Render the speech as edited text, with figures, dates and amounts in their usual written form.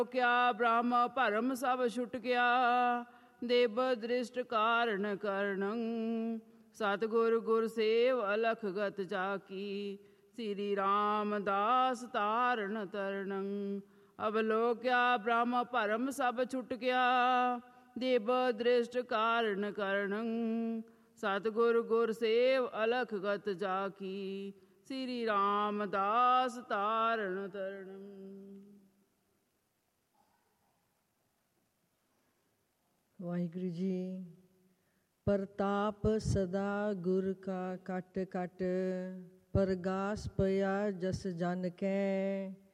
ਕਿਆ ਬ੍ਰਹਮ ਭਰਮ ਸਭ ਛੁਟ ਗਿਆ, ਦੇਬ ਦ੍ਰਿਸ਼ਟ ਕਾਰਨ ਕਰਨੰ। ਸਤਿਗੁਰ ਗੁਰ ਸੇਵ ਅਲਖ ਗਤ ਜਾਕੀ, ਸ੍ਰੀ ਰਾਮਦਾਸ ਤਾਰਨ ਤਰਨੰ। ਅਵਲੋਕਿਆ ਬ੍ਰਹਮ ਭਰਮ ਸਭ ਛੁਟ ਗਿਆ, ਦੇਬ ਦ੍ਰਿਸ਼ਟ ਕਾਰਨ ਕਰਨੰ। ਸਤਿਗੁਰ ਗੁਰ ਸੇਵ ਅਲਖ ਗਤ ਜਾਕੀ, ਸ੍ਰੀ ਰਾਮਦਾਸ ਤਾਰਨ ਤਰਨੰ। ਵਾਹਿਗੁਰੂ ਜੀ। ਪ੍ਰਤਾਪ ਸਦਾ ਗੁਰ ਕਾ ਕਟ ਕਟ, ਪਰਗਾਸ ਪਿਆ ਜਸ ਜਨ ਕੈ।